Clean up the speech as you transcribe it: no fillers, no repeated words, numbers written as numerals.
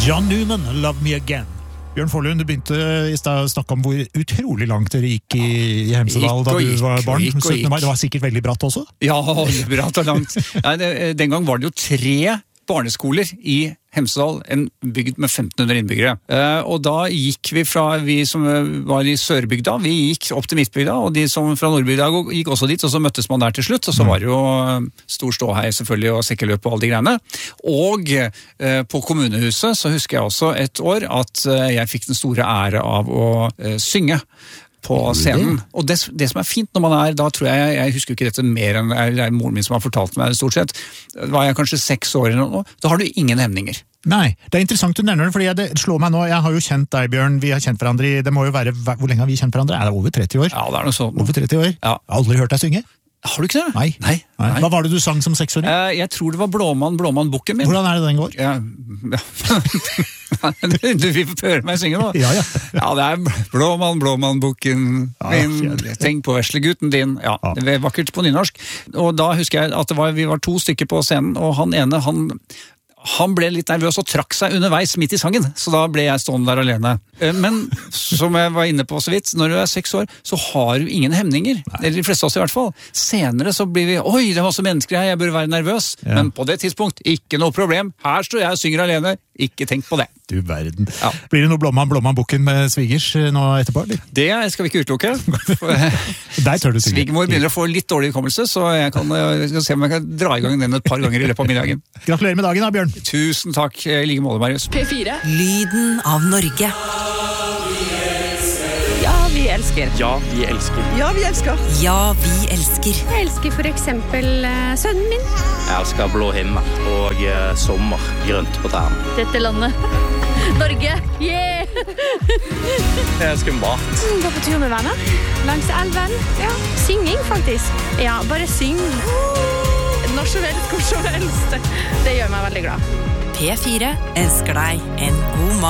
John Newman, Love Me Again. Bjørn Forlund, du begynte i sted å snakke om hvor utrolig langt dere gikk i Hemsedal da du var barn. 17. mai. Det var sikkert veldig bratt også? Ja, bratt og langt. Nei, den gang var det jo 3 barneskoler i Hemsedal, en bygd med 1500 innbyggere. Og da gikk vi som var i Sørbygda, vi gikk opp til Midtbygda, og de som fra Nordbygda gikk også dit, og så møttes man der til slutt, og så var det jo stor ståhei selvfølgelig, og sekkeløp og alle de greiene. Og på kommunehuset så husker jeg også et år at jeg fikk den store ære av å synge på scenen. Og det som fint når man da tror jeg husker ikke dette mer enn det moren min som har fortalt meg det stort sett, var jeg kanskje 6 år eller noe, da har du ingen hemninger. Nei, det interessant du nevner det, fordi det slår meg nå, jeg har jo kjent deg, Bjørn, vi har kjent hverandre det må jo være, hvor lenge har vi kjent hverandre? Det over 30 år? Ja, det noe sånn. Over 30 år? Ja. Jeg har aldri hørt deg synge. Har du ikke det? Nei. Hva var det du sang som 6-åring? Jeg tror det var Blåmann-bukken min. Hvordan det den går? Ja. Du vil høre meg synge nå? Ja. Ja, det Blåmann-bukken min, tenk på veslegutten din. Ja, det var vakkert på nynorsk. Og da husker jeg at vi var 2 stykker på scenen, og han ene, han ble litt nervøs og trakk seg underveis midt i sangen, så da ble jeg stående der alene. Men som jeg var inne på så vidt, når du 6 år, så har du ingen hemninger. Eller de fleste av oss i hvert fall. Senere så blir vi, oi, det var så mennesker her, jeg bør være nervøs. Ja. Men på det tidspunkt, ikke noe problem. Her står jeg og synger alene. Ikke tenk på det. Du verden. Ja. Blir det noe Blåmann-bukken med svigers nå etterpå, eller? Det skal vi ikke utelukke. Der tør du synge. Svigermor begynner å få litt dårlig hukommelse, så jeg skal se om jeg kan dra i gang den et par ganger i løpet av middagen. Gratulerer med dagen da, Bjørn. Tusen takk, i like måte, Marius. P4. Lyden av Norge. Ja, vi elsker. Ja, vi elsker. Ja, vi elsker. Ja, vi elsker. Jeg elsker for eksempel sønnen min. Jeg elsker blå himmel og sommer grønt på tærne. Dette landet. Norge, yeah! Jeg elsker mat. Gå på tur med venner. Langs elven. Ja, synging faktisk. Ja, bare syng. Når som helst, hvor som helst. Det gjør meg veldig glad. P4 ønsker deg en god mat.